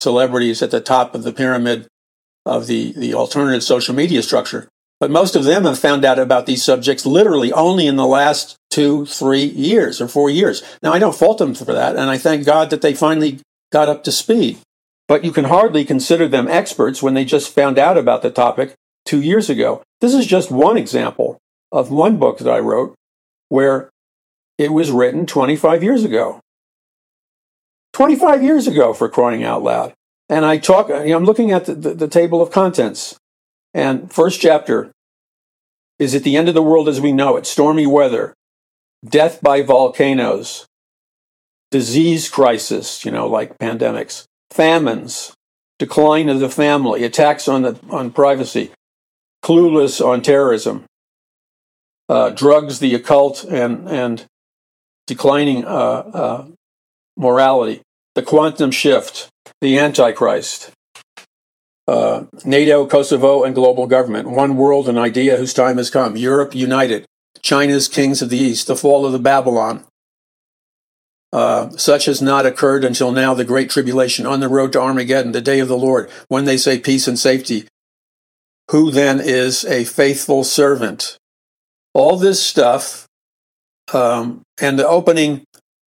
celebrities at the top of the pyramid of the alternative social media structure. But most of them have found out about these subjects literally only in the last 2, 3 years or 4 years. Now, I don't fault them for that, and I thank God that they finally got up to speed. But you can hardly consider them experts when they just found out about the topic 2 years ago. This is just one example of one book that I wrote where it was written 25 years ago. 25 years ago, for crying out loud. And I'm looking at the table of contents. And first chapter is at the end of the world as we know it, stormy weather, death by volcanoes, disease crisis, like pandemics, famines, decline of the family, attacks on privacy, clueless on terrorism, drugs, the occult, and declining morality, the quantum shift, the Antichrist, NATO, Kosovo, and global government, one world, an idea whose time has come, Europe united, China's kings of the East, the fall of the Babylon. Such has not occurred until now, the great tribulation, on the road to Armageddon, the day of the Lord, when they say peace and safety. Who then is a faithful servant? All this stuff, and the opening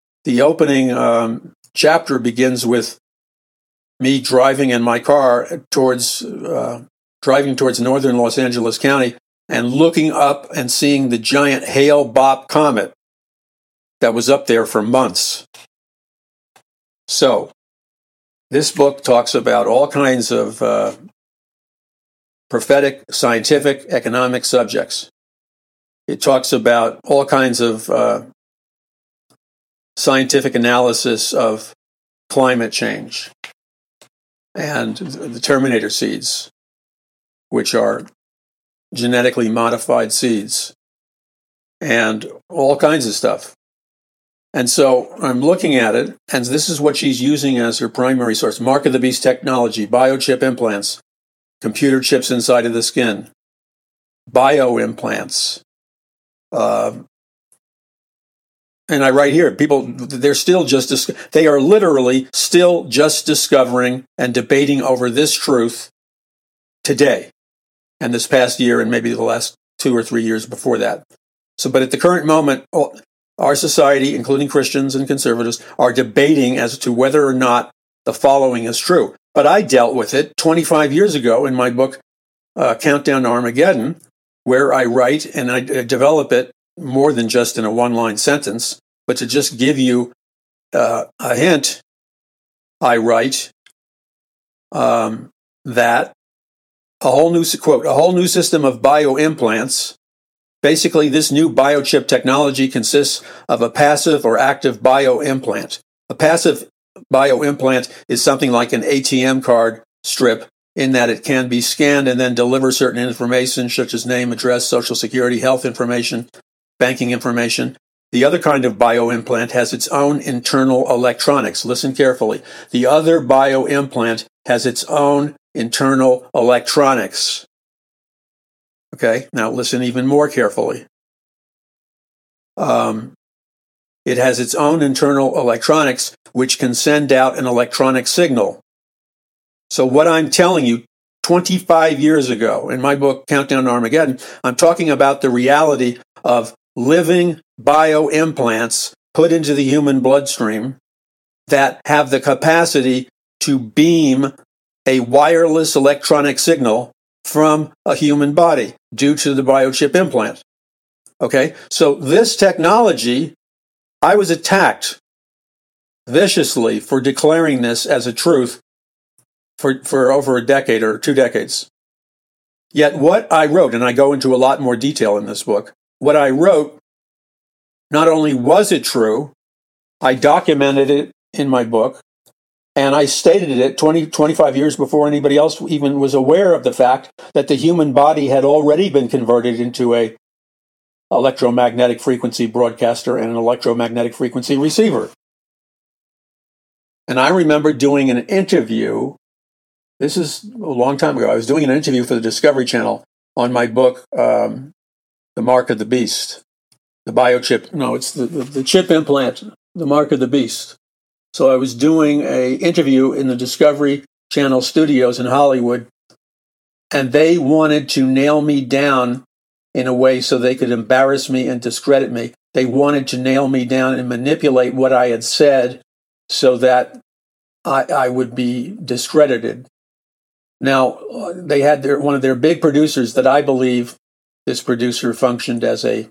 chapter begins with me driving in my car driving towards northern Los Angeles County and looking up and seeing the giant Hale-Bopp comet that was up there for months. So, this book talks about all kinds of prophetic, scientific, economic subjects. It talks about all kinds of scientific analysis of climate change and the Terminator seeds, which are genetically modified seeds, and all kinds of stuff. And so I'm looking at it, and this is what she's using as her primary source. Mark of the Beast technology, biochip implants, computer chips inside of the skin, bioimplants. And I write here, they are literally still just discovering and debating over this truth today and this past year and maybe the last 2 or 3 years before that. So, but at the current moment, our society, including Christians and conservatives, are debating as to whether or not the following is true. But I dealt with it 25 years ago in my book, Countdown to Armageddon, where I write and I develop it more than just in a one-line sentence, but to just give you a hint, I write that a whole new system of bioimplants. Basically, this new biochip technology consists of a passive or active bioimplant. A passive bioimplant is something like an ATM card strip in that it can be scanned and then deliver certain information such as name, address, social security, health information, banking information. The other kind of bioimplant has its own internal electronics. Listen carefully. The other bioimplant has its own internal electronics. Okay, now listen even more carefully. It has its own internal electronics, which can send out an electronic signal. So what I'm telling you 25 years ago in my book, Countdown to Armageddon, I'm talking about the reality of living bioimplants put into the human bloodstream that have the capacity to beam a wireless electronic signal from a human body due to the biochip implant. Okay, so this technology, I was attacked viciously for declaring this as a truth for over a decade or 2 decades. Yet what I wrote, and I go into a lot more detail in this book, what I wrote, not only was it true, I documented it in my book, and I stated it 25 years before anybody else even was aware of the fact that the human body had already been converted into a electromagnetic frequency broadcaster and an electromagnetic frequency receiver. And I remember doing an interview, this is a long time ago, I was doing an interview for the Discovery Channel on my book, The Mark of the Beast. The biochip, no, it's the chip implant, The Mark of the Beast. So I was doing an interview in the Discovery Channel studios in Hollywood, and they wanted to nail me down in a way so they could embarrass me and discredit me. They wanted to nail me down and manipulate what I had said so that I would be discredited. Now, they had one of their big producers that I believe this producer functioned as the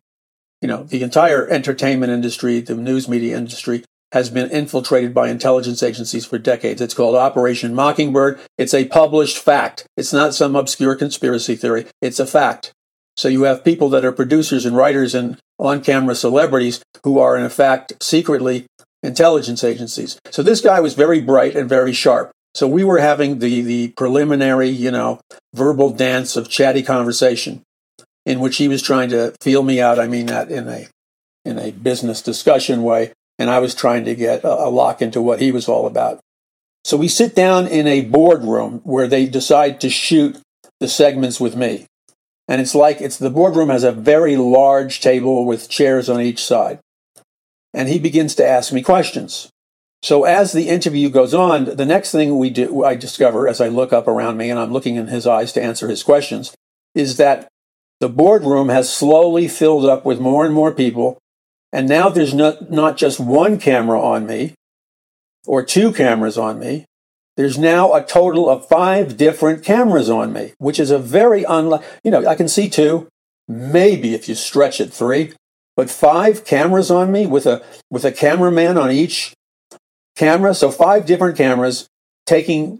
entire entertainment industry, the news media industry, has been infiltrated by intelligence agencies for decades. It's called Operation Mockingbird. It's a published fact. It's not some obscure conspiracy theory. It's a fact. So you have people that are producers and writers and on-camera celebrities who are, in fact, secretly intelligence agencies. So this guy was very bright and very sharp. So we were having the preliminary, verbal dance of chatty conversation in which he was trying to feel me out. I mean that in a business discussion way. And I was trying to get a lock into what he was all about. So we sit down in a boardroom where they decide to shoot the segments with me. And the boardroom has a very large table with chairs on each side. And he begins to ask me questions. So as the interview goes on, the next thing I discover as I look up around me and I'm looking in his eyes to answer his questions, is that the boardroom has slowly filled up with more and more people. And now there's not just one camera on me or two cameras on me. There's now a total of 5 different cameras on me, which is a very I can see 2, maybe if you stretch it 3, but 5 cameras on me with a cameraman on each camera. So 5 different cameras taking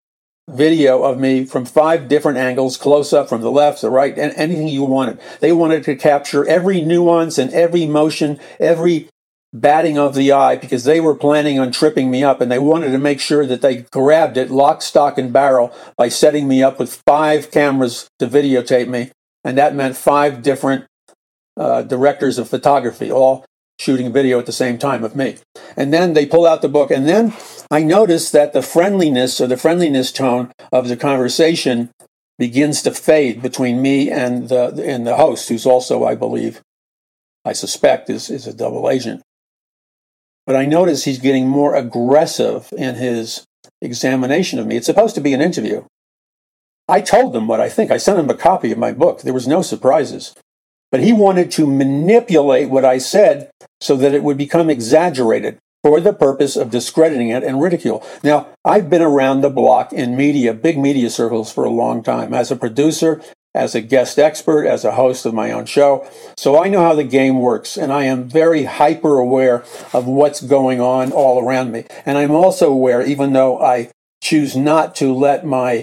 video of me from 5 different angles, close up from the left, the right, and anything you wanted. They wanted to capture every nuance and every motion, every batting of the eye, because they were planning on tripping me up, and they wanted to make sure that they grabbed it lock, stock, and barrel by setting me up with 5 cameras to videotape me. And that meant 5 different directors of photography, all shooting video at the same time of me. And then they pull out the book, and then I noticed that the friendliness tone of the conversation begins to fade between me and the host, who's also, I suspect, is a double agent. But I notice he's getting more aggressive in his examination of me. It's supposed to be an interview. I told them what I think. I sent him a copy of my book. There was no surprises. But he wanted to manipulate what I said so that it would become exaggerated for the purpose of discrediting it and ridicule. Now, I've been around the block in media, big media circles for a long time, as a producer, as a guest expert, as a host of my own show. So I know how the game works, and I am very hyper aware of what's going on all around me. And I'm also aware, even though I choose not to let my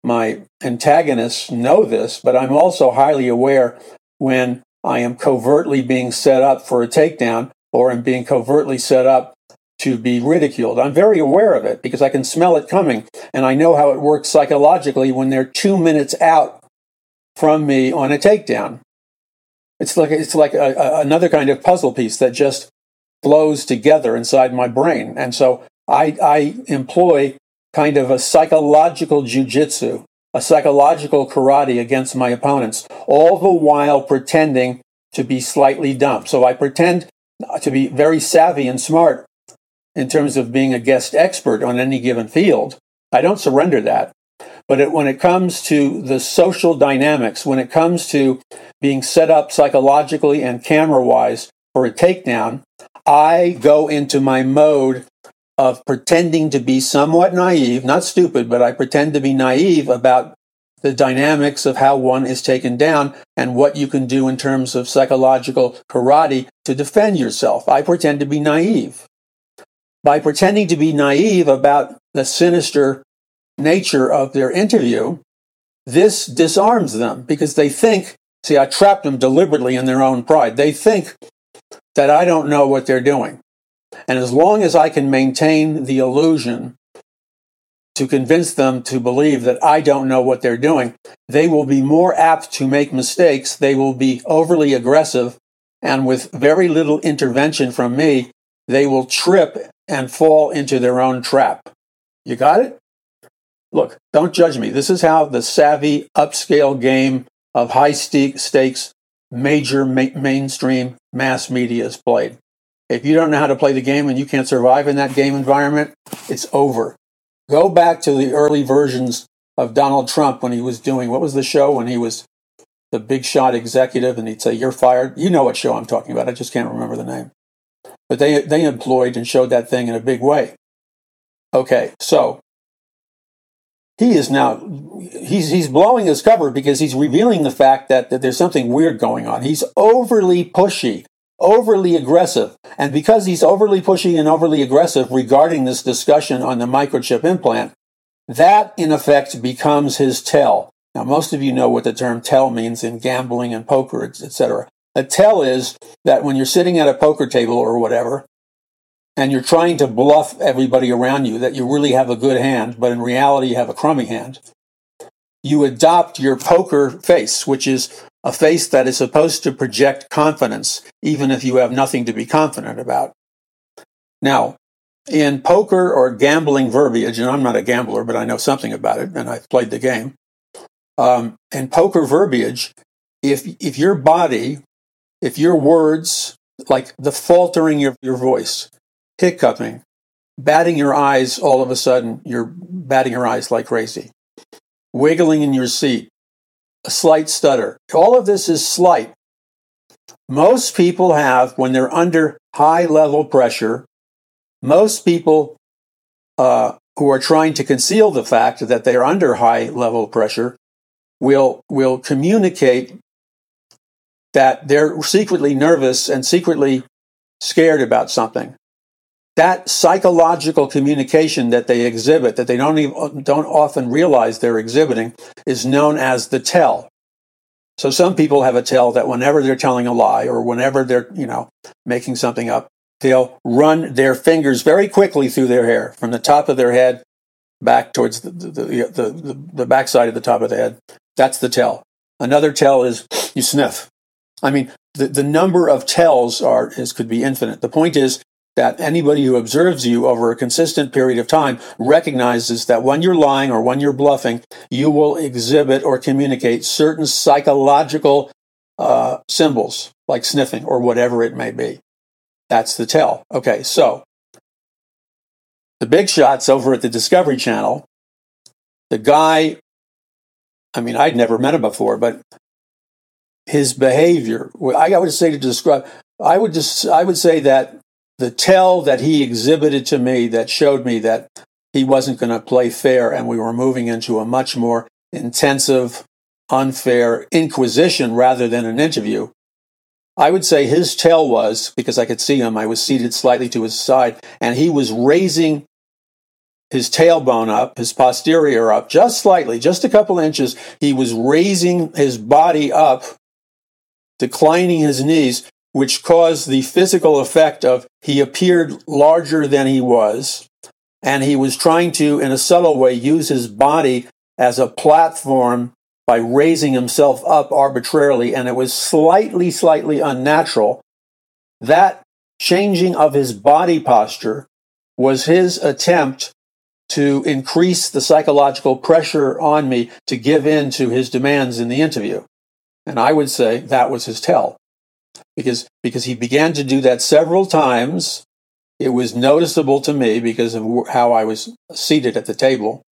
antagonists know this, but I'm also highly aware when I am covertly being set up for a takedown or am being covertly set up to be ridiculed. I'm very aware of it because I can smell it coming, and I know how it works psychologically when they're 2 minutes out from me on a takedown. It's like another kind of puzzle piece that just flows together inside my brain. And so I employ kind of a psychological jujitsu, a psychological karate against my opponents, all the while pretending to be slightly dumb. So I pretend to be very savvy and smart in terms of being a guest expert on any given field. I don't surrender that. But when it comes to the social dynamics, when it comes to being set up psychologically and camera-wise for a takedown, I go into my mode of pretending to be somewhat naive, not stupid, but I pretend to be naive about the dynamics of how one is taken down and what you can do in terms of psychological karate to defend yourself. I pretend to be naive. By pretending to be naive about the sinister nature of their interview, this disarms them because they think, see, I trapped them deliberately in their own pride. They think that I don't know what they're doing. And as long as I can maintain the illusion to convince them to believe that I don't know what they're doing, they will be more apt to make mistakes. They will be overly aggressive. And with very little intervention from me, they will trip and fall into their own trap. You got it? Look, don't judge me. This is how the savvy, upscale game of high stakes, major mainstream mass media is played. If you don't know how to play the game and you can't survive in that game environment, it's over. Go back to the early versions of Donald Trump when he was doing, what was the show when he was the big shot executive and he'd say, "You're fired." You know what show I'm talking about. I just can't remember the name. But they employed and showed that thing in a big way. Okay, so he is now, he's blowing his cover because he's revealing the fact that there's something weird going on. He's overly pushy, overly aggressive. And because he's overly pushy and overly aggressive regarding this discussion on the microchip implant, that in effect becomes his tell. Now, most of you know what the term tell means in gambling and poker, etc. A tell is that when you're sitting at a poker table or whatever, and you're trying to bluff everybody around you that you really have a good hand, but in reality you have a crummy hand, you adopt your poker face, which is a face that is supposed to project confidence, even if you have nothing to be confident about. Now, in poker or gambling verbiage, and I'm not a gambler, but I know something about it, and I've played the game, in poker verbiage, if your body, if your words, like the faltering of your voice, hiccuping, batting your eyes, all of a sudden you're batting your eyes like crazy, wiggling in your seat, a slight stutter. All of this is slight. Most people have, when they're under high level pressure, most people who are trying to conceal the fact that they are under high level pressure will communicate that they're secretly nervous and secretly scared about something. That psychological communication that they exhibit, that they don't often realize they're exhibiting, is known as the tell. So some people have a tell that whenever they're telling a lie or whenever they're, making something up, they'll run their fingers very quickly through their hair from the top of their head back towards the backside of the top of the head. That's the tell. Another tell is you sniff. I mean, the number of tells could be infinite. The point is that anybody who observes you over a consistent period of time recognizes that when you're lying or when you're bluffing, you will exhibit or communicate certain psychological symbols, like sniffing or whatever it may be. That's the tell. Okay, so the big shots over at the Discovery Channel, the guy, I'd never met him before, but his behavior, I would say that the tell that he exhibited to me that showed me that he wasn't going to play fair and we were moving into a much more intensive, unfair inquisition rather than an interview. I would say his tell was, because I could see him, I was seated slightly to his side, and he was raising his tailbone up, his posterior up, just slightly, just a couple inches. He was raising his body up, declining his knees, which caused the physical effect of he appeared larger than he was, and he was trying to, in a subtle way, use his body as a platform by raising himself up arbitrarily, and it was slightly unnatural. That changing of his body posture was his attempt to increase the psychological pressure on me to give in to his demands in the interview. And I would say that was his tell. Because he began to do that several times. It was noticeable to me because of how I was seated at the table.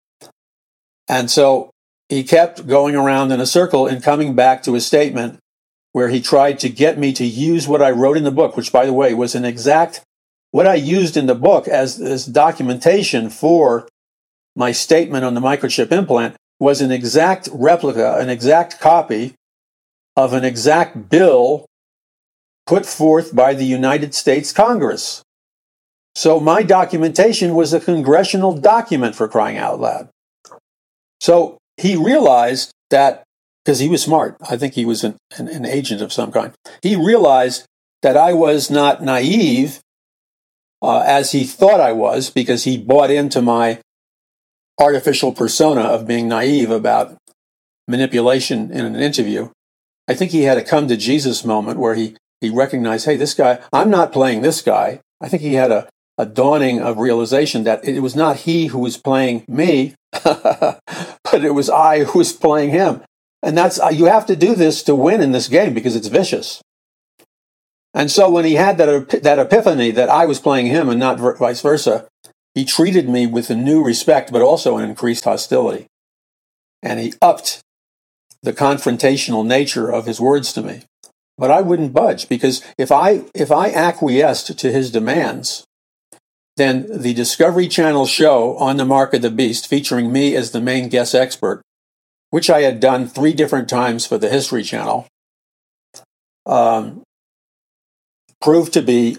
And so he kept going around in a circle and coming back to a statement where he tried to get me to use what I wrote in the book, which, by the way, was what I used in the book as documentation for my statement on the microchip implant was an exact replica, an exact copy of an exact bill put forth by the United States Congress. So my documentation was a congressional document, for crying out loud. So he realized that, because he was smart, I think he was an agent of some kind, he realized that I was not naive as he thought I was, because he bought into my artificial persona of being naive about manipulation in an interview. I think he had a come to Jesus moment where he recognized, hey, this guy, I'm not playing this guy. I think he had a dawning of realization that it was not he who was playing me, but it was I who was playing him. And you have to do this to win in this game because it's vicious. And so when he had that epiphany that I was playing him and not vice versa, he treated me with a new respect, but also an increased hostility. And he upped the confrontational nature of his words to me. But I wouldn't budge, because if I acquiesced to his demands, then the Discovery Channel show On the Mark of the Beast, featuring me as the main guest expert, which I had done 3 different times for the History Channel, proved to be,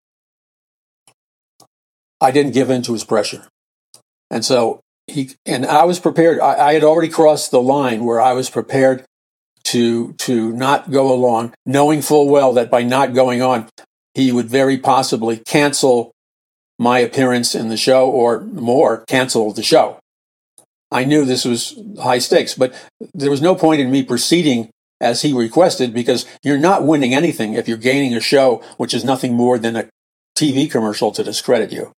I didn't give in to his pressure. And so I was prepared. I had already crossed the line where I was prepared to not go along, knowing full well that by not going on, he would very possibly cancel my appearance in the show, or more, cancel the show. I knew this was high stakes, but there was no point in me proceeding as he requested, because you're not winning anything if you're gaining a show which is nothing more than a TV commercial to discredit you.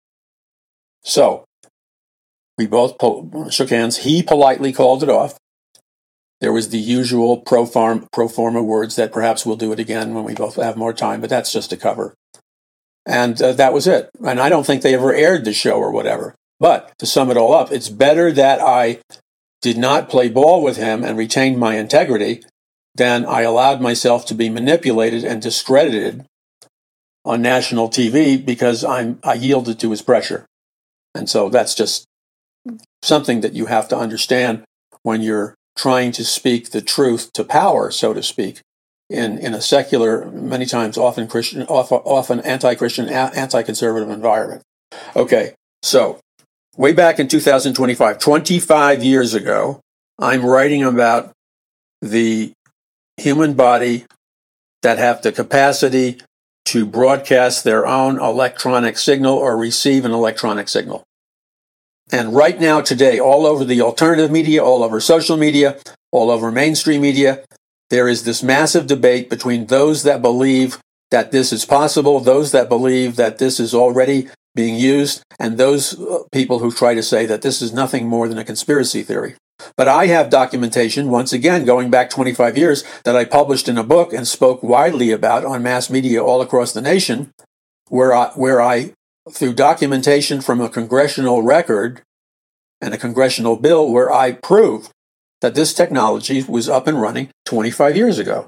So we both shook hands. He politely called it off. There was the usual pro forma words that perhaps we'll do it again when we both have more time, but that's just a cover. And that was it. And I don't think they ever aired the show or whatever. But to sum it all up, it's better that I did not play ball with him and retained my integrity than I allowed myself to be manipulated and discredited on national TV because I yielded to his pressure. And so that's just something that you have to understand when you're trying to speak the truth to power, so to speak, in a secular, many times often Christian, often anti-Christian, anti-conservative environment. Okay, so way back in 2025, 25 years ago, I'm writing about the human body that have the capacity to broadcast their own electronic signal or receive an electronic signal. And right now, today, all over the alternative media, all over social media, all over mainstream media, there is this massive debate between those that believe that this is possible, those that believe that this is already being used, and those people who try to say that this is nothing more than a conspiracy theory. But I have documentation, once again, going back 25 years, that I published in a book and spoke widely about on mass media all across the nation, where I, through documentation from a congressional record and a congressional bill, where I proved that this technology was up and running 25 years ago.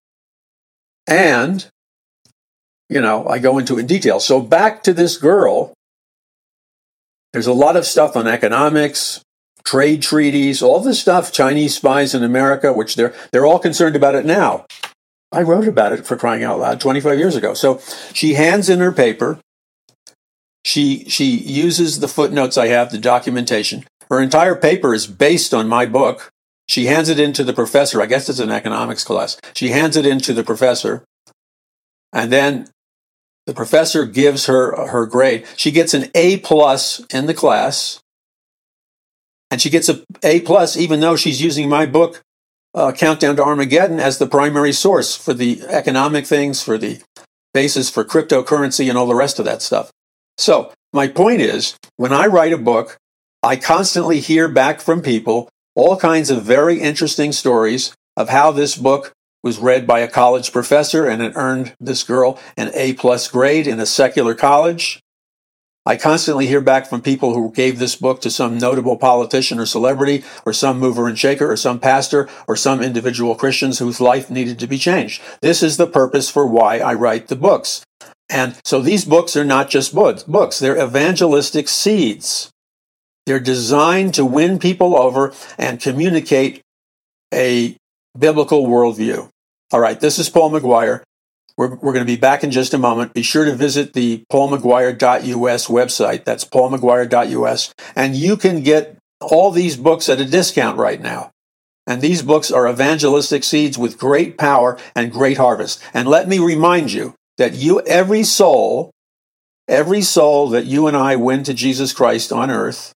And, I go into it in detail. So back to this girl, there's a lot of stuff on economics, trade treaties, all this stuff, Chinese spies in America, which they're all concerned about it now. I wrote about it, for crying out loud, 25 years ago. So she hands in her paper. She uses the footnotes I have, the documentation. Her entire paper is based on my book. She hands it in to the professor. I guess it's an economics class. She hands it in to the professor. And then the professor gives her grade. She gets an A+ in the class. And she gets an A+ even though she's using my book, Countdown to Armageddon, as the primary source for the economic things, for the basis for cryptocurrency and all the rest of that stuff. So my point is, when I write a book, I constantly hear back from people all kinds of very interesting stories of how this book was read by a college professor and it earned this girl an A+ grade in a secular college. I constantly hear back from people who gave this book to some notable politician or celebrity or some mover and shaker or some pastor or some individual Christians whose life needed to be changed. This is the purpose for why I write the books. And so these books are not just books. They're evangelistic seeds. They're designed to win people over and communicate a biblical worldview. All right, this is Paul McGuire. We're going to be back in just a moment. Be sure to visit the paulmcguire.us website. That's paulmcguire.us. And you can get all these books at a discount right now. And these books are evangelistic seeds with great power and great harvest. And let me remind you that every soul that you and I win to Jesus Christ on earth,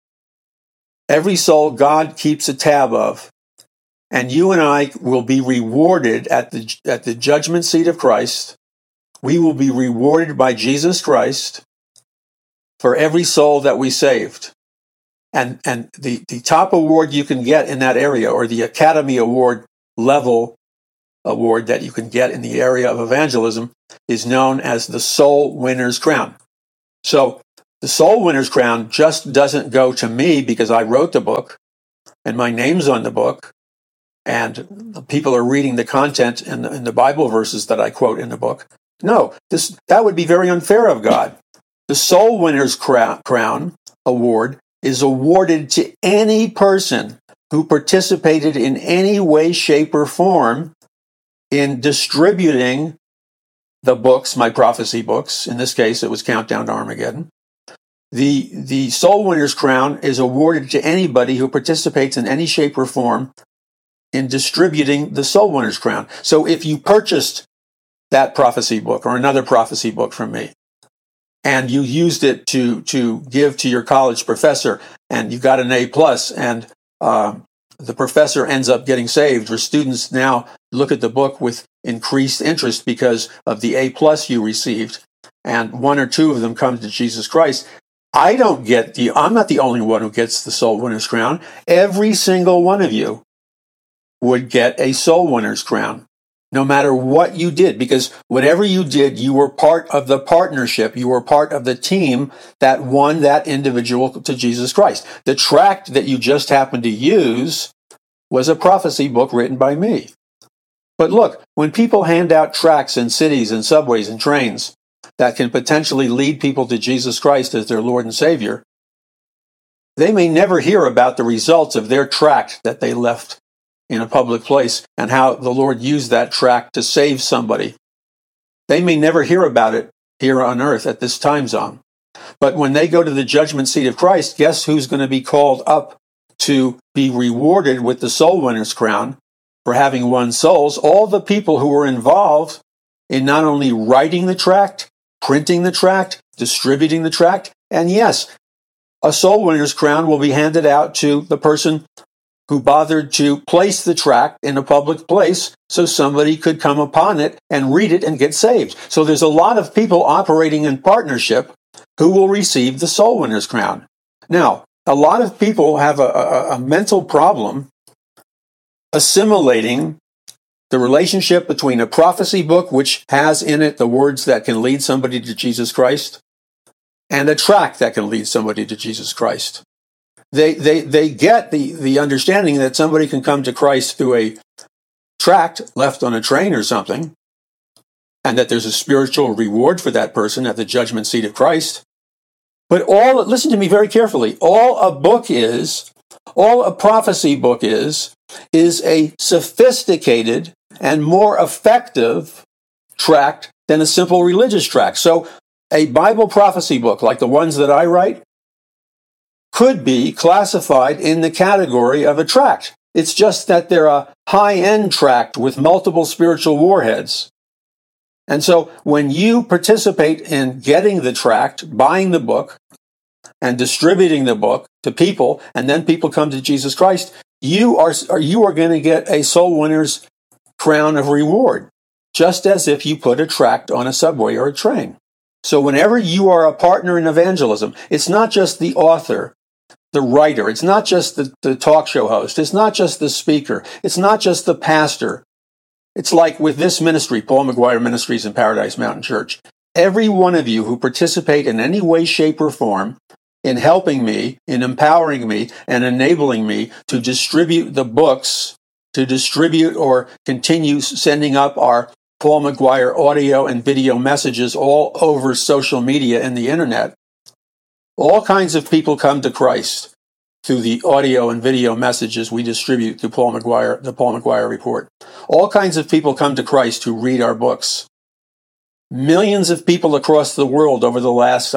every soul God keeps a tab of, and you and I will be rewarded at the judgment seat of Christ. We will be rewarded by Jesus Christ for every soul that we saved. And the top award you can get in that area, or the Academy Award level award that you can get in the area of evangelism is known as the Soul Winner's Crown. So the Soul Winner's Crown just doesn't go to me because I wrote the book and my name's on the book and people are reading the content in the Bible verses that I quote in the book. No, that would be very unfair of God. The Soul Winner's Crown award is awarded to any person who participated in any way, shape, or form in distributing the books, my prophecy books. In this case, it was Countdown to Armageddon. The Soul Winner's Crown is awarded to anybody who participates in any shape or form in distributing the Soul Winner's Crown. So if you purchased that prophecy book or another prophecy book from me, and you used it to give to your college professor, and you got an A+, and the professor ends up getting saved, or students now look at the book with increased interest because of the A+ you received, and one or two of them come to Jesus Christ. I'm not the only one who gets the Soul Winner's Crown. Every single one of you would get a Soul Winner's Crown, no matter what you did, because whatever you did, you were part of the partnership. You were part of the team that won that individual to Jesus Christ. The tract that you just happened to use was a prophecy book written by me. But look, when people hand out tracts in cities and subways and trains that can potentially lead people to Jesus Christ as their Lord and Savior, they may never hear about the results of their tract that they left in a public place and how the Lord used that tract to save somebody. They may never hear about it here on earth at this time zone. But when they go to the judgment seat of Christ, guess who's going to be called up to be rewarded with the Soul Winner's Crown for having won souls? All the people who were involved in not only writing the tract, printing the tract, distributing the tract, and yes, a Soul Winner's Crown will be handed out to the person who bothered to place the tract in a public place so somebody could come upon it and read it and get saved. So there's a lot of people operating in partnership who will receive the Soul Winner's Crown. Now, a lot of people have a mental problem assimilating the relationship between a prophecy book, which has in it the words that can lead somebody to Jesus Christ, and a tract that can lead somebody to Jesus Christ. They get the understanding that somebody can come to Christ through a tract left on a train or something, and that there's a spiritual reward for that person at the judgment seat of Christ. But listen to me very carefully, all a prophecy book is a sophisticated and more effective tract than a simple religious tract. So a Bible prophecy book like the ones that I write could be classified in the category of a tract. It's just that they're a high-end tract with multiple spiritual warheads. And so when you participate in getting the tract, buying the book, and distributing the book to people, and then people come to Jesus Christ, you are going to get a Soul Winner's Crown of reward, just as if you put a tract on a subway or a train. So whenever you are a partner in evangelism, it's not just the author, the writer, it's not just the talk show host, it's not just the speaker, it's not just the pastor. It's like with this ministry, Paul McGuire Ministries and Paradise Mountain Church. Every one of you who participate in any way, shape, or form in helping me, in empowering me, and enabling me to distribute the books, to distribute or continue sending up our Paul McGuire audio and video messages all over social media and the internet. All kinds of people come to Christ through the audio and video messages we distribute through the Paul McGuire Report. All kinds of people come to Christ who read our books. Millions of people across the world over the last,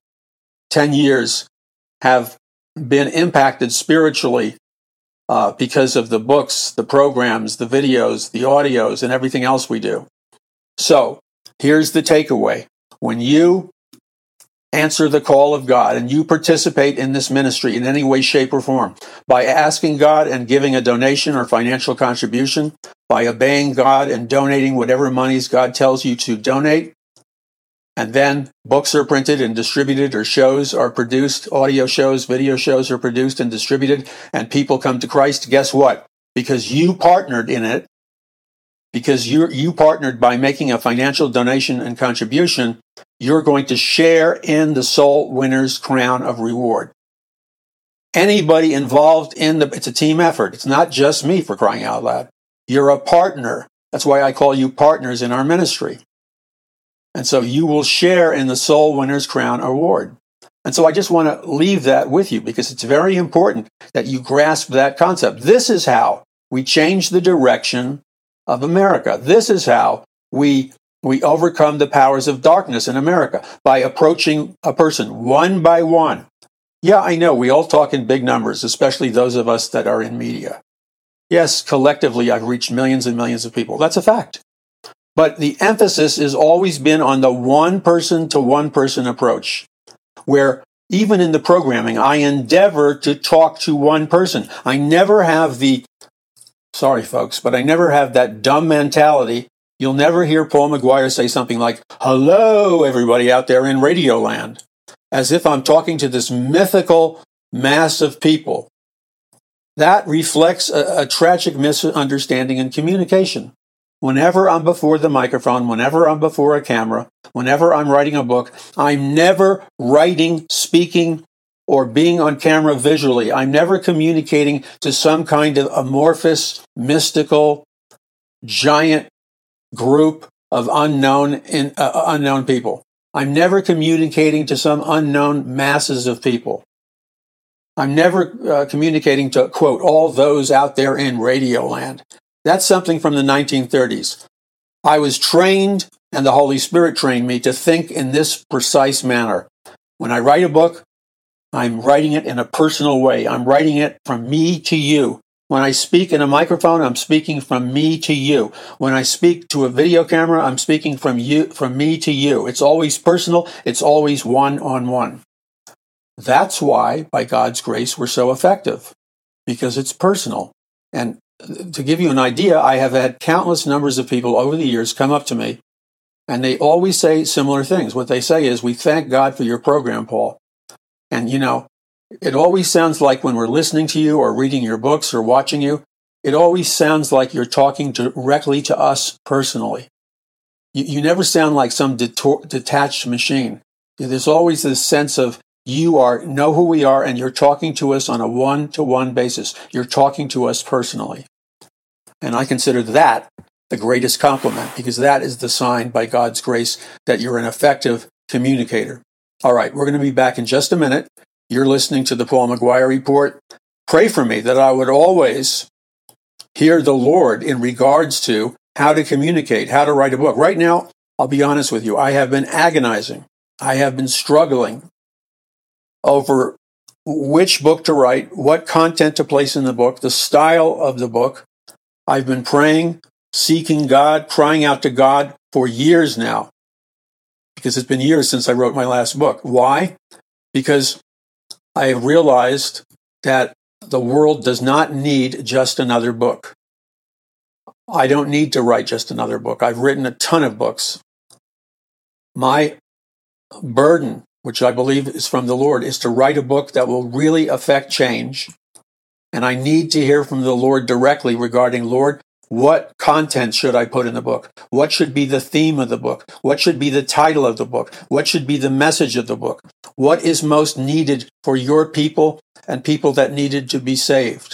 10 years have been impacted spiritually because of the books, the programs, the videos, the audios, and everything else we do. So, here's the takeaway. When you answer the call of God and you participate in this ministry in any way, shape, or form, by asking God and giving a donation or financial contribution, by obeying God and donating whatever monies God tells you to donate, and then books are printed and distributed, or shows are produced, audio shows, video shows are produced and distributed, and people come to Christ, guess what? Because you partnered in it, because you partnered by making a financial donation and contribution. You're going to share in the soul winner's crown of reward. Anybody involved it's a team effort. It's not just me, for crying out loud. You're a partner. That's why I call you partners in our ministry. And so you will share in the soul winner's crown award. And so I just want to leave that with you because it's very important that you grasp that concept. This is how we change the direction of America. This is how we overcome the powers of darkness in America, by approaching a person one by one. Yeah, I know we all talk in big numbers, especially those of us that are in media. Yes, collectively, I've reached millions and millions of people. That's a fact. But the emphasis has always been on the one-person to one-person approach, where even in the programming, I endeavor to talk to one person. I never have sorry folks, but I never have that dumb mentality. You'll never hear Paul McGuire say something like, "Hello, everybody out there in Radio Land," as if I'm talking to this mythical mass of people. That reflects a tragic misunderstanding in communication. Whenever I'm before the microphone, whenever I'm before a camera, whenever I'm writing a book, I'm never writing, speaking, or being on camera visually. I'm never communicating to some kind of amorphous, mystical, giant group of unknown people. I'm never communicating to some unknown masses of people. I'm never communicating to, quote, all those out there in Radio Land. That's something from the 1930s. I was trained, and the Holy Spirit trained me to think in this precise manner. When I write a book, I'm writing it in a personal way. I'm writing it from me to you. When I speak in a microphone, I'm speaking from me to you. When I speak to a video camera, I'm speaking from me to you. It's always personal. It's always one-on-one. That's why, by God's grace, we're so effective, because it's personal. And to give you an idea, I have had countless numbers of people over the years come up to me, and they always say similar things. What they say is, "We thank God for your program, Paul." And, it always sounds like when we're listening to you or reading your books or watching you, it always sounds like you're talking directly to us personally. You never sound like some detached machine. There's always this sense of you know who we are, and you're talking to us on a one-to-one basis. You're talking to us personally. And I consider that the greatest compliment, because that is the sign, by God's grace, that you're an effective communicator. All right, we're going to be back in just a minute. You're listening to the Paul McGuire Report. Pray for me that I would always hear the Lord in regards to how to communicate, how to write a book. Right now, I'll be honest with you, I have been agonizing. I have been struggling over which book to write, what content to place in the book, the style of the book. I've been praying, seeking God, crying out to God for years now, because it's been years since I wrote my last book. Why? Because I have realized that the world does not need just another book. I don't need to write just another book. I've written a ton of books. My burden, which I believe is from the Lord, is to write a book that will really affect change. And I need to hear from the Lord directly regarding, Lord, what content should I put in the book? What should be the theme of the book? What should be the title of the book? What should be the message of the book? What is most needed for your people and people that needed to be saved?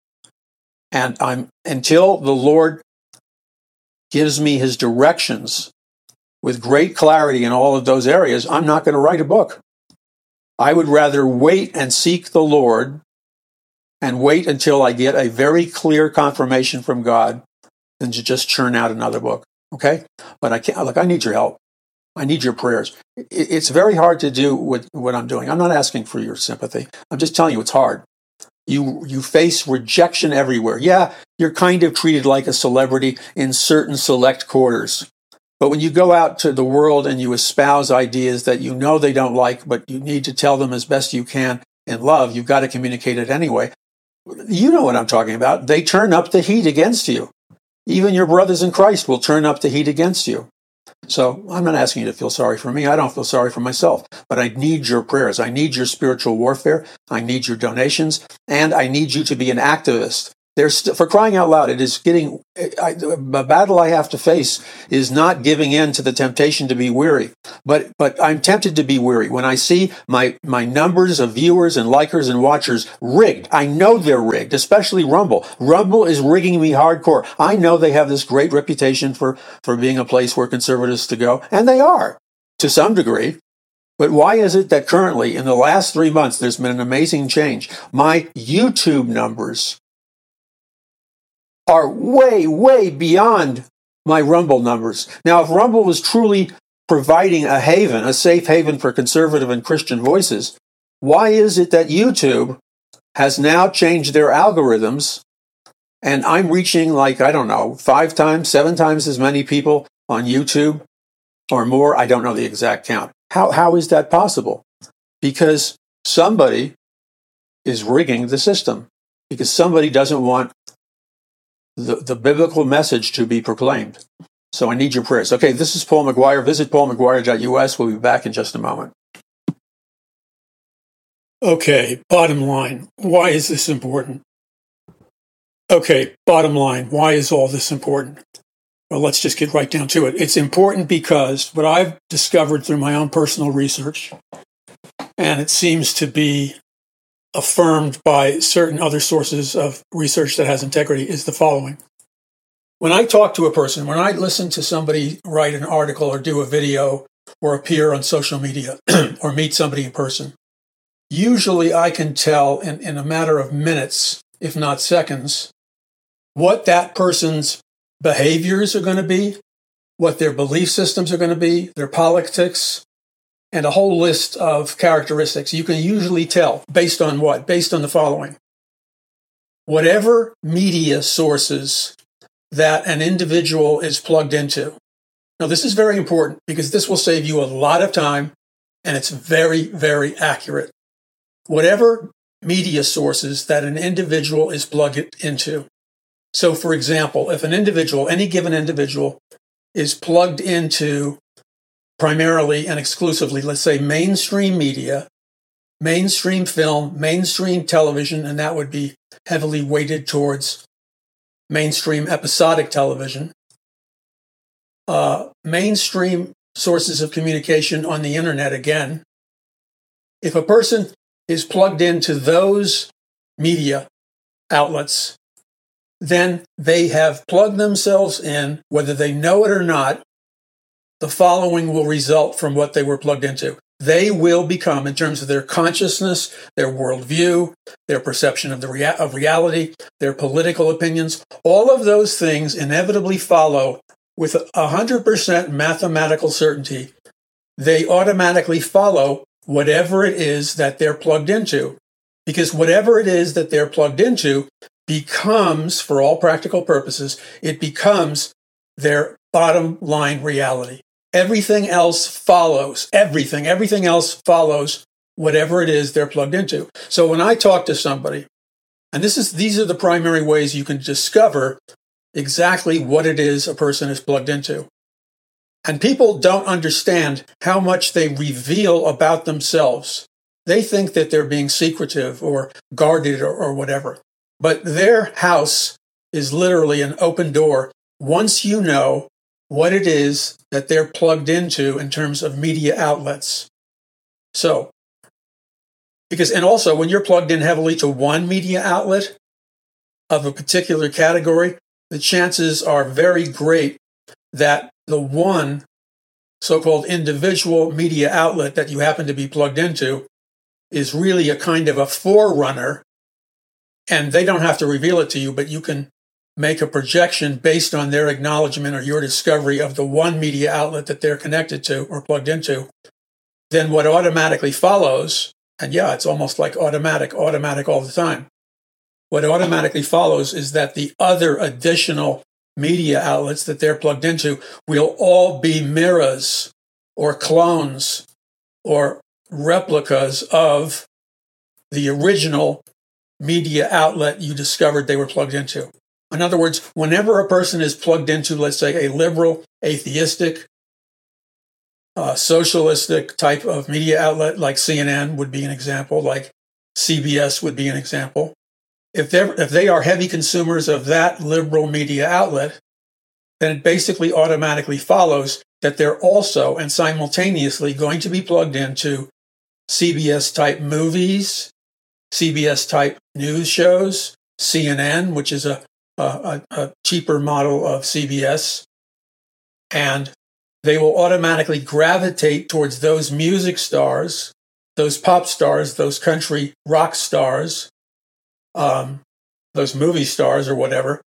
And until the Lord gives me his directions with great clarity in all of those areas, I'm not going to write a book. I would rather wait and seek the Lord and wait until I get a very clear confirmation from God than to just churn out another book. Okay? But I can't. Look, I need your help. I need your prayers. It's very hard to do what I'm doing. I'm not asking for your sympathy. I'm just telling you it's hard. You face rejection everywhere. Yeah, you're kind of treated like a celebrity in certain select quarters. But when you go out to the world and you espouse ideas that you know they don't like, but you need to tell them as best you can in love, you've got to communicate it anyway. You know what I'm talking about. They turn up the heat against you. Even your brothers in Christ will turn up the heat against you. So I'm not asking you to feel sorry for me. I don't feel sorry for myself. But I need your prayers. I need your spiritual warfare. I need your donations. And I need you to be an activist For crying out loud, it is getting, the battle I have to face is not giving in to the temptation to be weary. But I'm tempted to be weary when I see my numbers of viewers and likers and watchers rigged. I know they're rigged, especially Rumble. Rumble is rigging me hardcore. I know they have this great reputation for being a place where conservatives to go, and they are, to some degree. But why is it that currently, in the last 3 months, there's been an amazing change? My YouTube numbers are way, way beyond my Rumble numbers. Now, if Rumble was truly providing a haven, a safe haven for conservative and Christian voices, why is it that YouTube has now changed their algorithms and I'm reaching 5 times, 7 times as many people on YouTube or more? I don't know the exact count. How is that possible? Because somebody is rigging the system, because somebody doesn't want the biblical message to be proclaimed. So I need your prayers. Okay, this is Paul McGuire. Visit paulmcguire.us. We'll be back in just a moment. Okay, bottom line. Why is this important? Okay, bottom line. Why is all this important? Well, let's just get right down to it. It's important because what I've discovered through my own personal research, and it seems to be affirmed by certain other sources of research that has integrity, is the following. When I talk to a person, when I listen to somebody write an article or do a video or appear on social media or meet somebody in person, usually I can tell in a matter of minutes, if not seconds, what that person's behaviors are going to be, what their belief systems are going to be, their politics, and a whole list of characteristics. You can usually tell based on what? Based on the following. Whatever media sources that an individual is plugged into. Now, this is very important because this will save you a lot of time and it's very, very accurate. Whatever media sources that an individual is plugged into. So, for example, if any given individual is plugged into primarily and exclusively, let's say, mainstream media, mainstream film, mainstream television, and that would be heavily weighted towards mainstream episodic television, mainstream sources of communication on the internet again. If a person is plugged into those media outlets, then they have plugged themselves in, whether they know it or not. The following will result from what they were plugged into. They will become, in terms of their consciousness, their worldview, their perception of reality, their political opinions, all of those things inevitably follow with 100% mathematical certainty. They automatically follow whatever it is that they're plugged into. Because whatever it is that they're plugged into becomes, for all practical purposes, it becomes their bottom line reality. Everything else follows. Everything else follows whatever it is they're plugged into. So when I talk to somebody, and these are the primary ways you can discover exactly what it is a person is plugged into. And people don't understand how much they reveal about themselves. They think that they're being secretive or guarded or whatever. But their house is literally an open door once you know what it is that they're plugged into in terms of media outlets. So, and also when you're plugged in heavily to one media outlet of a particular category, the chances are very great that the one so-called individual media outlet that you happen to be plugged into is really a kind of a forerunner, and they don't have to reveal it to you, but you can make a projection based on their acknowledgement or your discovery of the one media outlet that they're connected to or plugged into. Then what automatically follows, and yeah, it's almost like automatic all the time. What automatically follows is that the other additional media outlets that they're plugged into will all be mirrors or clones or replicas of the original media outlet you discovered they were plugged into. In other words, whenever a person is plugged into, let's say, a liberal, atheistic, socialistic type of media outlet, like CNN would be an example, like CBS would be an example, if they are heavy consumers of that liberal media outlet, then it basically automatically follows that they're also and simultaneously going to be plugged into CBS type movies, CBS type news shows, CNN, which is a cheaper model of CBS, and they will automatically gravitate towards those music stars, those pop stars, those country rock stars, those movie stars or whatever.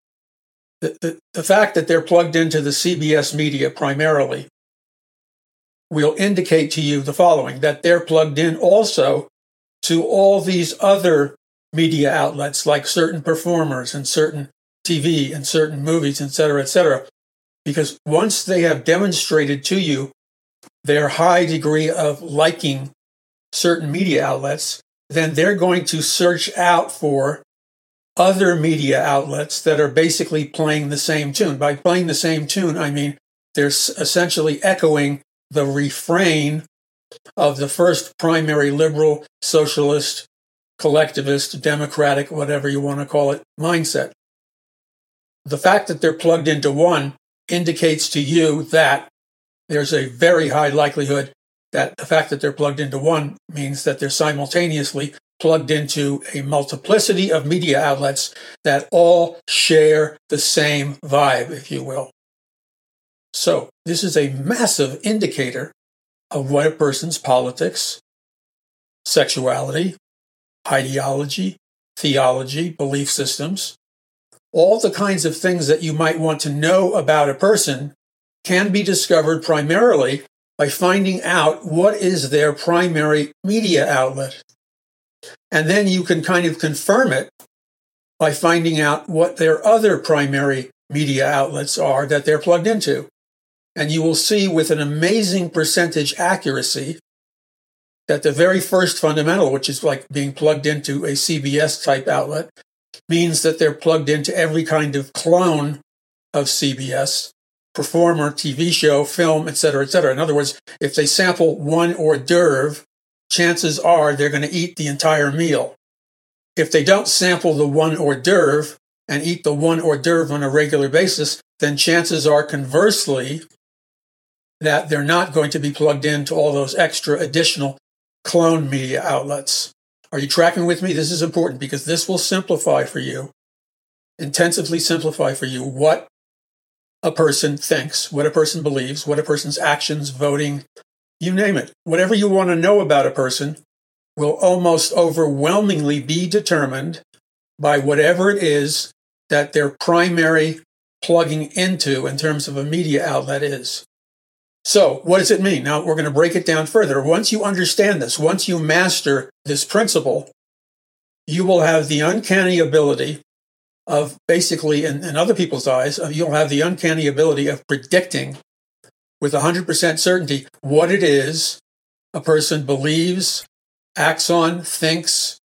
The fact that they're plugged into the CBS media primarily will indicate to you the following, that they're plugged in also to all these other media outlets like certain performers and certain TV and certain movies, et cetera, because once they have demonstrated to you their high degree of liking certain media outlets, then they're going to search out for other media outlets that are basically playing the same tune. By playing the same tune, I mean they're essentially echoing the refrain of the first primary liberal, socialist, collectivist, democratic, whatever you want to call it, mindset. The fact that they're plugged into one indicates to you that there's a very high likelihood that the fact that they're plugged into one means that they're simultaneously plugged into a multiplicity of media outlets that all share the same vibe, if you will. So this is a massive indicator of what a person's politics, sexuality, ideology, theology, belief systems, all the kinds of things that you might want to know about a person can be discovered primarily by finding out what is their primary media outlet. And then you can kind of confirm it by finding out what their other primary media outlets are that they're plugged into. And you will see with an amazing percentage accuracy that the very first fundamental, which is like being plugged into a CBS type outlet, means that they're plugged into every kind of clone of CBS, performer, TV show, film, et cetera, et cetera. In other words, if they sample one hors d'oeuvre, chances are they're going to eat the entire meal. If they don't sample the one hors d'oeuvre and eat the one hors d'oeuvre on a regular basis, then chances are conversely that they're not going to be plugged into all those extra additional clone media outlets. Are you tracking with me? This is important because this will simplify for you, intensively simplify for you what a person thinks, what a person believes, what a person's actions, voting, you name it. Whatever you want to know about a person will almost overwhelmingly be determined by whatever it is that their primary plugging into in terms of a media outlet is. So what does it mean? Now we're going to break it down further. Once you understand this, once you master this principle, you will have the uncanny ability of basically, in other people's eyes, you'll have the uncanny ability of predicting with 100% certainty what it is a person believes, acts on, thinks,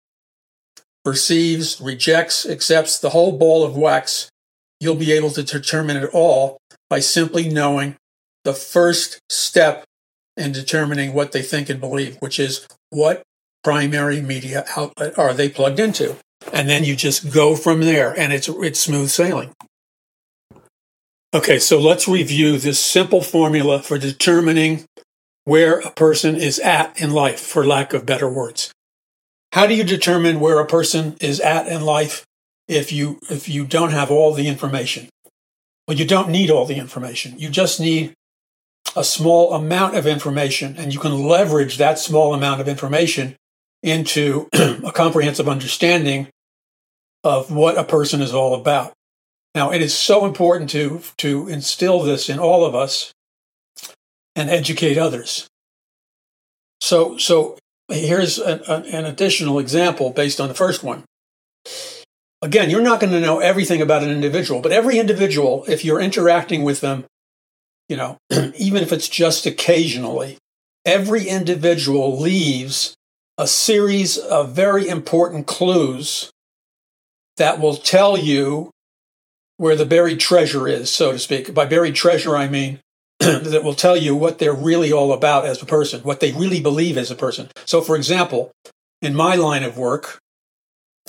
perceives, rejects, accepts, the whole ball of wax. You'll be able to determine it all by simply knowing the first step in determining what they think and believe, which is what primary media outlet are they plugged into? And then you just go from there, and it's smooth sailing. Okay, so let's review this simple formula for determining where a person is at in life, for lack of better words. How do you determine where a person is at in life if you don't have all the information? Well, you don't need all the information. You just need a small amount of information, and you can leverage that small amount of information into a comprehensive understanding of what a person is all about. Now, it is so important to instill this in all of us and educate others. So here's an additional example based on the first one. Again, you're not going to know everything about an individual, but every individual, if you're interacting with them, even if it's just occasionally, every individual leaves a series of very important clues that will tell you where the buried treasure is, so to speak. By buried treasure, I mean that will tell you what they're really all about as a person, what they really believe as a person. So, for example, in my line of work,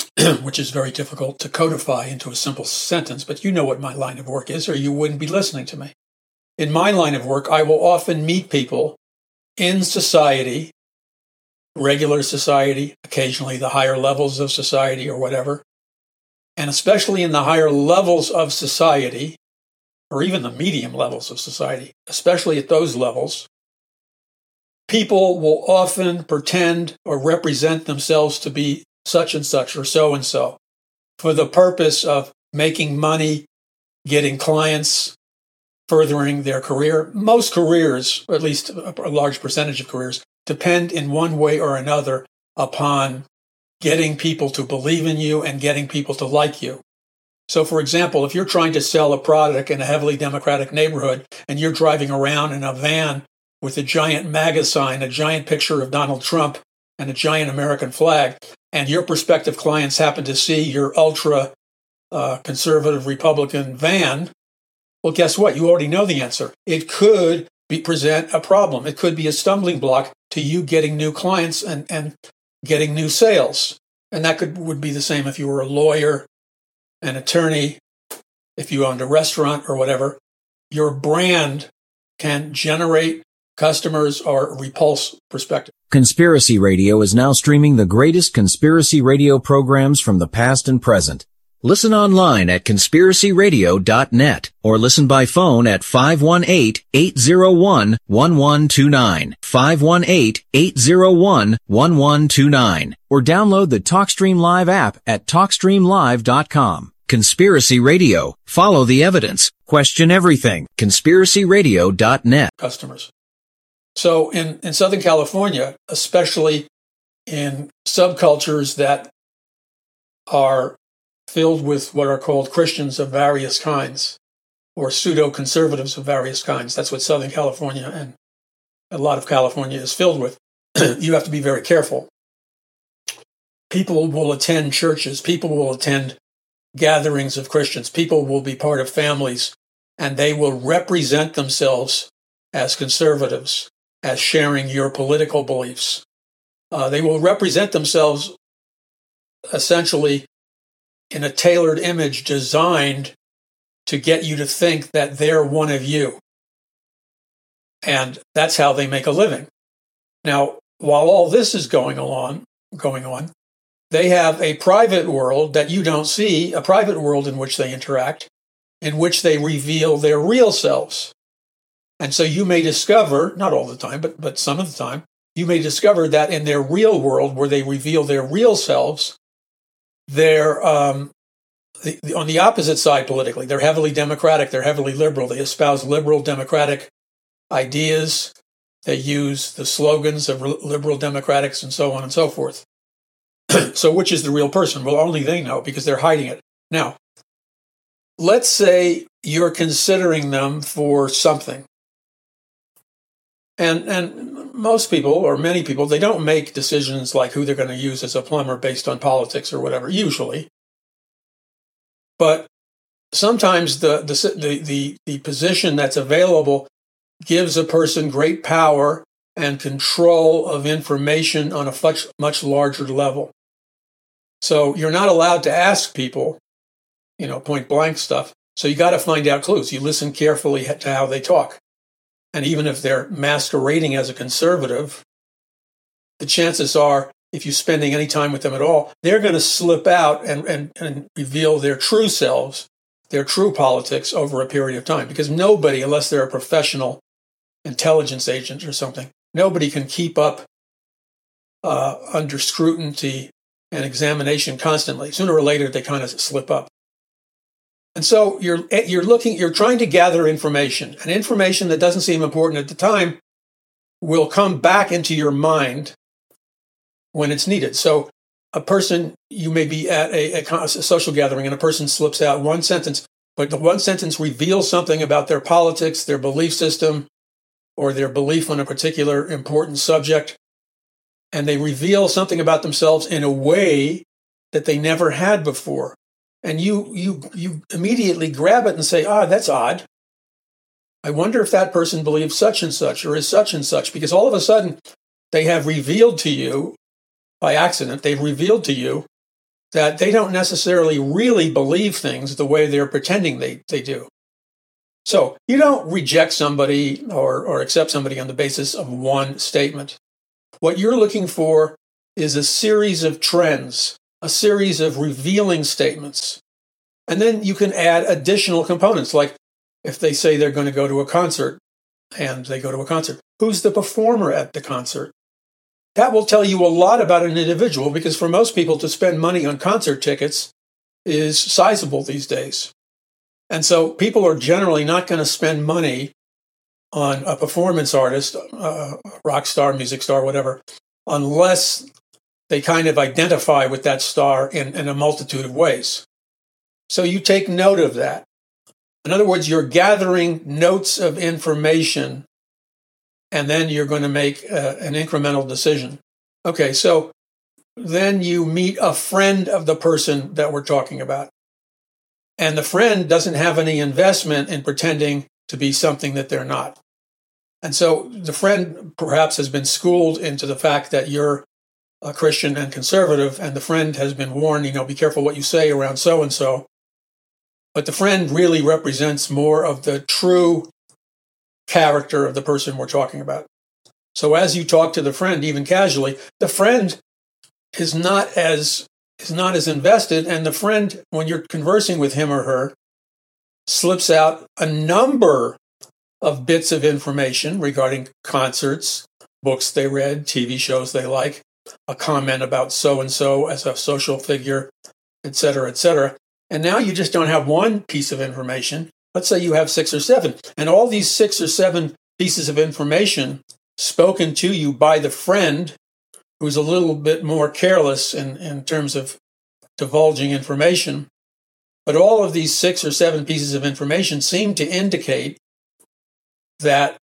which is very difficult to codify into a simple sentence, but you know what my line of work is, or you wouldn't be listening to me. In my line of work, I will often meet people in society, regular society, occasionally the higher levels of society or whatever, and especially in the higher levels of society, or even the medium levels of society, especially at those levels, people will often pretend or represent themselves to be such and such or so and so for the purpose of making money, getting clients, furthering their career. Most careers, or at least a large percentage of careers, depend in one way or another upon getting people to believe in you and getting people to like you. So, for example, if you're trying to sell a product in a heavily Democratic neighborhood and you're driving around in a van with a giant MAGA sign, a giant picture of Donald Trump, and a giant American flag, and your prospective clients happen to see your ultra conservative Republican van, well, guess what? You already know the answer. It could present a problem. It could be a stumbling block to you getting new clients and getting new sales. And that would be the same if you were a lawyer, an attorney, if you owned a restaurant or whatever. Your brand can generate customers or repulse perspective. Conspiracy Radio is now streaming the greatest conspiracy radio programs from the past and present. Listen online at conspiracyradio.net or listen by phone at 518-801-1129, 518-801-1129, or download the TalkStream Live app at TalkStreamLive.com. Conspiracy Radio. Follow the evidence. Question everything. conspiracyradio.net. Customers. So in Southern California, especially in subcultures that are filled with what are called Christians of various kinds or pseudo-conservatives of various kinds. That's what Southern California and a lot of California is filled with. You have to be very careful. People will attend churches. People will attend gatherings of Christians. People will be part of families, and they will represent themselves as conservatives, as sharing your political beliefs. They will represent themselves essentially in a tailored image designed to get you to think that they're one of you. And that's how they make a living. Now, while all this is going on, they have a private world that you don't see, a private world in which they interact, in which they reveal their real selves. And so you may discover, not all the time, but some of the time, you may discover that in their real world where they reveal their real selves, they're on the opposite side politically. They're heavily Democratic. They're heavily liberal. They espouse liberal Democratic ideas. They use the slogans of liberal Democrats and so on and so forth. So which is the real person? Well, only they know because they're hiding it. Now, let's say you're considering them for something. And most people, or many people, they don't make decisions like who they're going to use as a plumber based on politics or whatever, usually. But sometimes the position that's available gives a person great power and control of information on a much larger level. So you're not allowed to ask people, point blank stuff. So you got to find out clues. You listen carefully to how they talk. And even if they're masquerading as a conservative, the chances are, if you're spending any time with them at all, they're going to slip out and reveal their true selves, their true politics over a period of time. Because nobody, unless they're a professional intelligence agent or something, nobody can keep up under scrutiny and examination constantly. Sooner or later, they kind of slip up. And so you're trying to gather information, and information that doesn't seem important at the time will come back into your mind when it's needed. So a person, you may be at a social gathering and a person slips out one sentence, but the one sentence reveals something about their politics, their belief system, or their belief on a particular important subject. And they reveal something about themselves in a way that they never had before. And you immediately grab it and say, that's odd. I wonder if that person believes such and such or is such and such, because all of a sudden they have revealed to you, by accident, they've revealed to you that they don't necessarily really believe things the way they're pretending they do. So you don't reject somebody or accept somebody on the basis of one statement. What you're looking for is a series of trends, a series of revealing statements. And then you can add additional components, like if they say they're going to go to a concert and they go to a concert, who's the performer at the concert? That will tell you a lot about an individual, because for most people to spend money on concert tickets is sizable these days. And so people are generally not going to spend money on a performance artist, rock star, music star, whatever, unless they kind of identify with that star in a multitude of ways. So you take note of that. In other words, you're gathering notes of information, and then you're going to make an incremental decision. Okay, so then you meet a friend of the person that we're talking about. And the friend doesn't have any investment in pretending to be something that they're not. And so the friend perhaps has been schooled into the fact that you're a Christian and conservative, and the friend has been warned, be careful what you say around so-and-so. But the friend really represents more of the true character of the person we're talking about. So as you talk to the friend, even casually, the friend is not as invested, and the friend, when you're conversing with him or her, slips out a number of bits of information regarding concerts, books they read, TV shows they like, a comment about so-and-so as a social figure, et cetera, et cetera. And now you just don't have one piece of information. Let's say you have 6 or 7. And all these 6 or 7 pieces of information spoken to you by the friend, who's a little bit more careless in terms of divulging information. But all of these 6 or 7 pieces of information seem to indicate that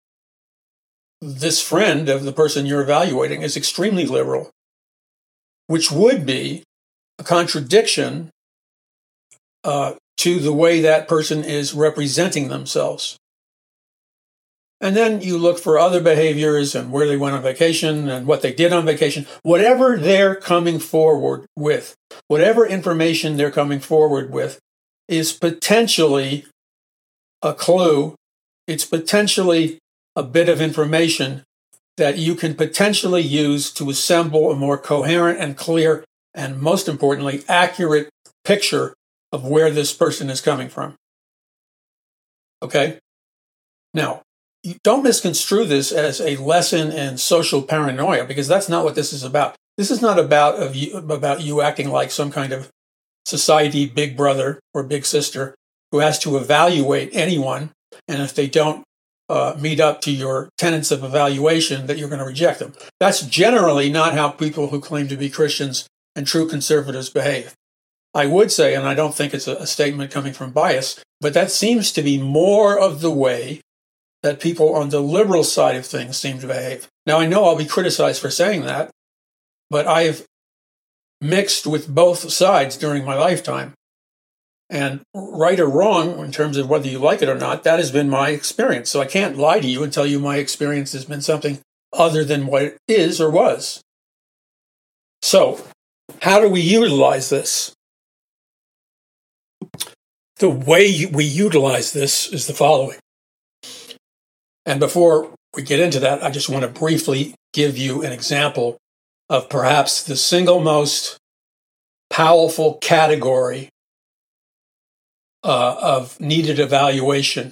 this friend of the person you're evaluating is extremely liberal, which would be a contradiction to the way that person is representing themselves. And then you look for other behaviors and where they went on vacation and what they did on vacation. Whatever they're coming forward with, whatever information they're coming forward with is potentially a clue. It's potentially a bit of information that you can potentially use to assemble a more coherent and clear and, most importantly, accurate picture of where this person is coming from. Okay? Now, you don't misconstrue this as a lesson in social paranoia, because that's not what this is about. This is not about you acting like some kind of society big brother or big sister who has to evaluate anyone, and if they don't meet up to your tenets of evaluation, that you're going to reject them. That's generally not how people who claim to be Christians and true conservatives behave. I would say, and I don't think it's a statement coming from bias, but that seems to be more of the way that people on the liberal side of things seem to behave. Now, I know I'll be criticized for saying that, but I've mixed with both sides during my lifetime. And right or wrong, in terms of whether you like it or not, that has been my experience. So I can't lie to you and tell you my experience has been something other than what it is or was. So, how do we utilize this? The way we utilize this is the following. And before we get into that, I just want to briefly give you an example of perhaps the single most powerful category of needed evaluation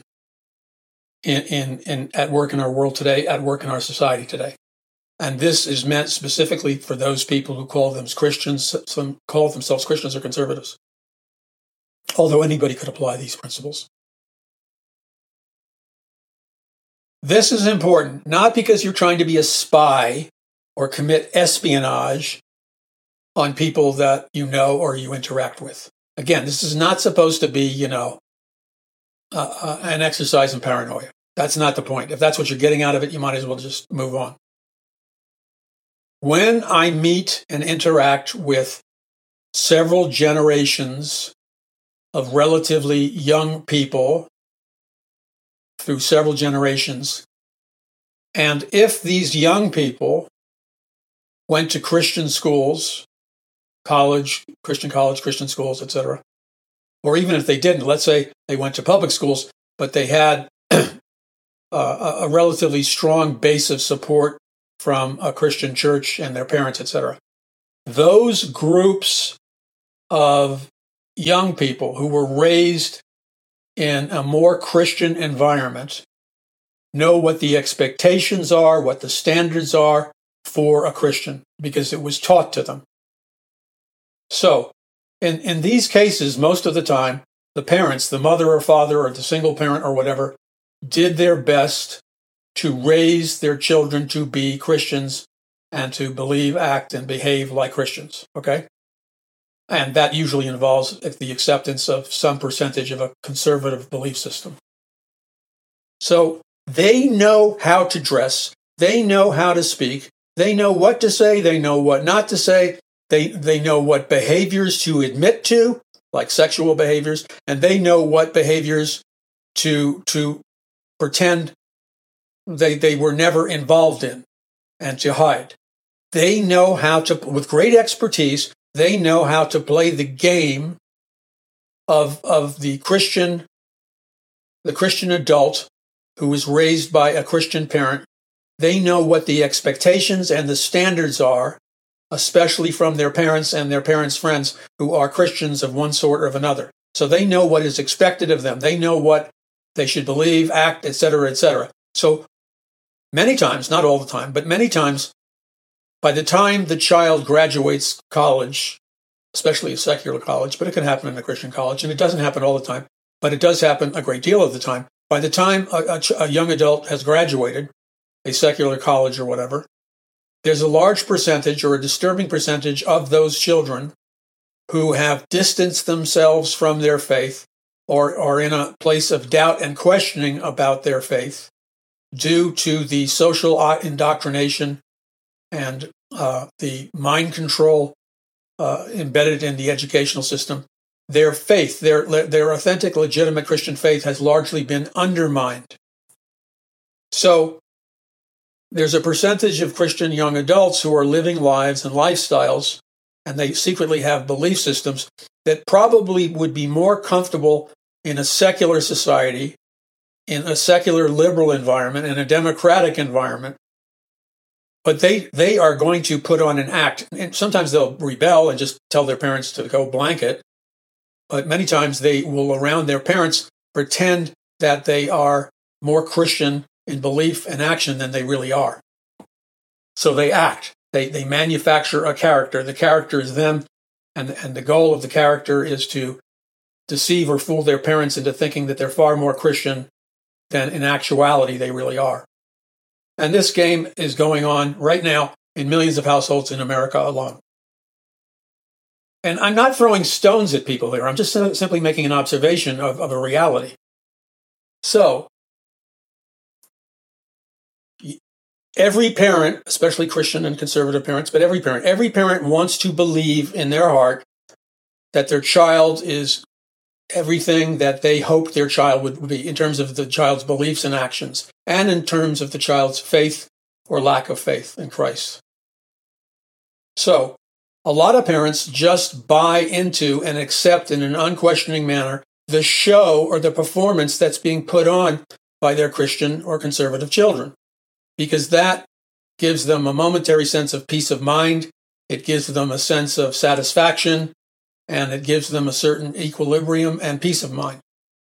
at work in our world today, at work in our society today. And this is meant specifically for those people who call themselves Christians, some call themselves Christians or conservatives, although anybody could apply these principles. This is important, not because you're trying to be a spy or commit espionage on people that you know or you interact with. Again, this is not supposed to be, an exercise in paranoia. That's not the point. If that's what you're getting out of it, you might as well just move on. When I meet and interact with several generations of relatively young people through several generations, and if these young people went to Christian schools, college, Christian schools, etc. Or even if they didn't, let's say they went to public schools, but they had a relatively strong base of support from a Christian church and their parents, etc. Those groups of young people who were raised in a more Christian environment know what the expectations are, what the standards are for a Christian, because it was taught to them. So, in these cases, most of the time, the parents, the mother or father or the single parent or whatever, did their best to raise their children to be Christians and to believe, act, and behave like Christians, okay? And that usually involves the acceptance of some percentage of a conservative belief system. So they know how to dress, they know how to speak, they know what to say, they know what not to say, they know what behaviors to admit to, like sexual behaviors, and they know what behaviors to pretend they were never involved in and to hide. They know how to, with great expertise, they know how to play the game of the Christian adult who was raised by a Christian parent. They know what the expectations and the standards are, especially from their parents and their parents' friends who are Christians of one sort or of another. So they know what is expected of them. They know what they should believe, act, etc., etc. So many times, not all the time, but many times, by the time the child graduates college, especially a secular college, but it can happen in a Christian college, and it doesn't happen all the time, but it does happen a great deal of the time. By the time a young adult has graduated, a secular college or whatever, there's a large percentage or a disturbing percentage of those children who have distanced themselves from their faith or are in a place of doubt and questioning about their faith due to the social indoctrination and the mind control embedded in the educational system. Their faith, their authentic, legitimate Christian faith has largely been undermined. So there's a percentage of Christian young adults who are living lives and lifestyles, and they secretly have belief systems that probably would be more comfortable in a secular society, in a secular liberal environment, in a democratic environment. But they are going to put on an act. And sometimes they'll rebel and just tell their parents to go blanket. But many times they will, around their parents, pretend that they are more Christian in belief and action than they really are. So they act. They manufacture a character. The character is them, and the goal of the character is to deceive or fool their parents into thinking that they're far more Christian than in actuality they really are. And this game is going on right now in millions of households in America alone. And I'm not throwing stones at people here. I'm just simply making an observation of a reality. So, every parent, especially Christian and conservative parents, but every parent wants to believe in their heart that their child is everything that they hoped their child would be in terms of the child's beliefs and actions, and in terms of the child's faith or lack of faith in Christ. So, a lot of parents just buy into and accept in an unquestioning manner the show or the performance that's being put on by their Christian or conservative children, because that gives them a momentary sense of peace of mind, it gives them a sense of satisfaction, and it gives them a certain equilibrium and peace of mind.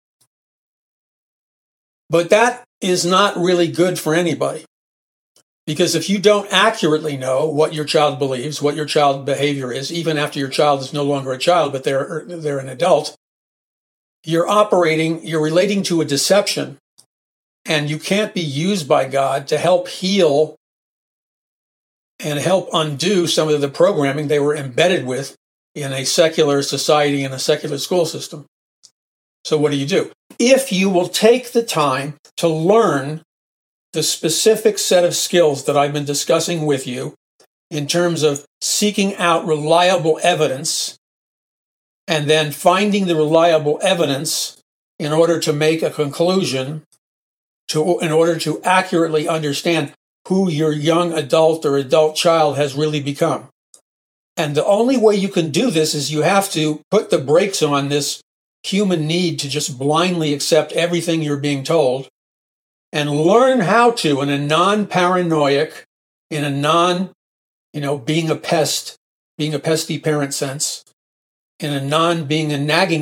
But that is not really good for anybody. Because if you don't accurately know what your child believes, what your child's behavior is, even after your child is no longer a child, but they're an adult, you're relating to a deception, and you can't be used by God to help heal and help undo some of the programming they were embedded with in a secular society and a secular school system. So what do? If you will take the time to learn the specific set of skills that I've been discussing with you in terms of seeking out reliable evidence and then finding the reliable evidence in order to make a conclusion, in order to accurately understand who your young adult or adult child has really become. And the only way you can do this is you have to put the brakes on this human need to just blindly accept everything you're being told and learn how to, in a non-paranoiac, in a non, being a pesty parent sense, in a non-being a nagging